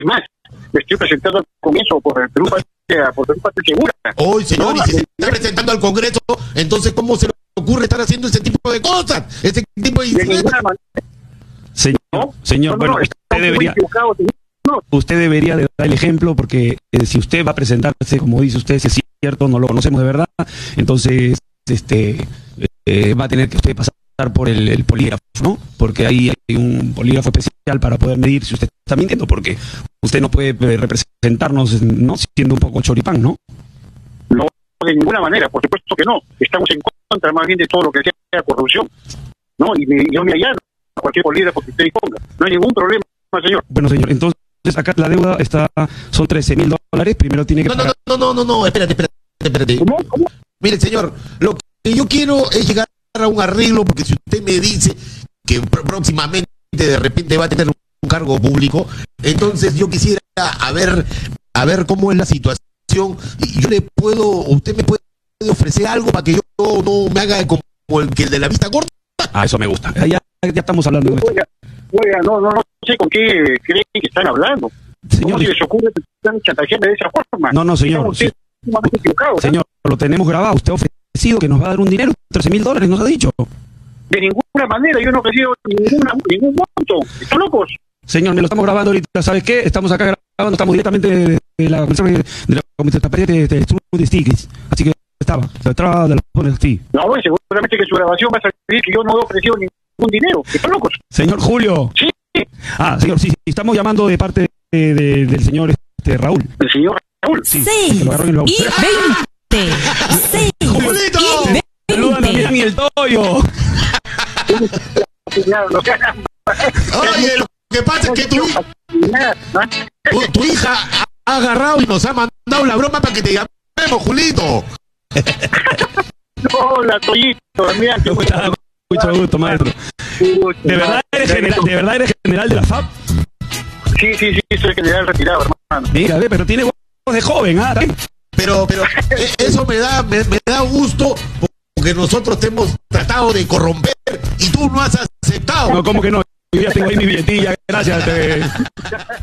más, me estoy presentando al Congreso por Perú Patria Segura. Hoy, señor, No, y si se está presentando al Congreso, entonces, ¿cómo se le ocurre estar haciendo ese tipo de cosas? Ese tipo de de incidentes. ninguna manera. Señor, bueno, usted debería de dar el ejemplo, porque si usted va a presentarse, como dice usted, si es cierto, no lo conocemos de verdad, entonces va a tener que usted pasar por el polígrafo, ¿no? Porque ahí hay un polígrafo especial para poder medir si usted está mintiendo, porque usted no puede representarnos, ¿no?, siendo un poco choripán, ¿no? No, de ninguna manera, por supuesto que no. Estamos en contra más bien de todo lo que sea corrupción, ¿no? Y yo me allano a cualquier polígrafo que usted disponga. No hay ningún problema, señor. Bueno, señor, entonces acá la deuda son $13,000. Primero tiene que pagar. No, espérate. ¿Cómo? Mire, señor, lo que yo quiero es llegar a un arreglo, porque si usted me dice que próximamente de repente va a tener un cargo público, entonces yo quisiera a ver cómo es la situación, y usted me puede ofrecer algo para que yo no me haga como el de la vista corta. Ah, eso me gusta. Ya estamos hablando de esto. Oiga, no sé con qué creen que están hablando. Señor, ¿Cómo se les ocurre que están chantajeando de esa forma? No, señor. Estamos sumamente equivocados. Señor, lo tenemos grabado. Usted ha ofrecido que nos va a dar un dinero, $13,000, nos ha dicho. De ninguna manera, yo no he ofrecido ningún monto. ¿Están locos? Señor, me lo estamos grabando ahorita. ¿Sabes qué? Estamos acá grabando, estamos directamente de la Comisión de Stiglitz. Así que estaba de la pones así. No, seguramente que su grabación va a salir que yo no he ofrecido ningún dinero. ¿Están locos? Señor Julio. Sí. Señor, sí, estamos llamando de parte del señor Raúl. ¿El señor Raúl? Sí. 6 y 20. 6 ¡Julito! y 20. Saluda también y el Toyo. Oye, lo que pasa es que tu hija ha agarrado y nos ha mandado la broma para que te llamemos, Julito. Hola, Toyito. Mira, Mucho gusto, maestro. ¿De verdad eres general de la FAP? Sí, soy general retirado, hermano. Mira, pero tiene voz de joven, también. Pero eso me da gusto, porque nosotros te hemos tratado de corromper y tú no has aceptado. No, ¿cómo que no? Yo ya tengo ahí mi billetilla, gracias.